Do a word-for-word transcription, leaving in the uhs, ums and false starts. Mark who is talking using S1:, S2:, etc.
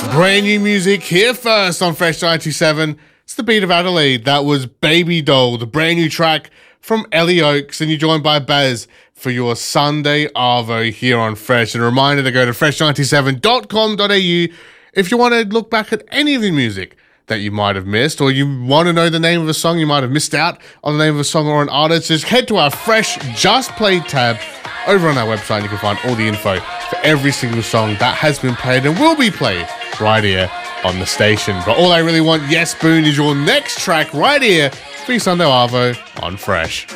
S1: Brand new music here first on Fresh ninety-seven. It's the beat of Adelaide. That was Baby Doll, the brand new track from Ellie Oaks, and you're joined by Baz for your Sunday Arvo here on Fresh. And a reminder to go to fresh ninety-seven dot com dot a u if you want to look back at any of the music that you might have missed, or you want to know the name of a song you might have missed out on the name of a song or an artist. Just head to our Fresh Just Played tab over on our website. You can find all the info for every single song that has been played and will be played right here on the station. But all I really want, Yes Boone, is your next track right here for your Sunday Arvo on Fresh.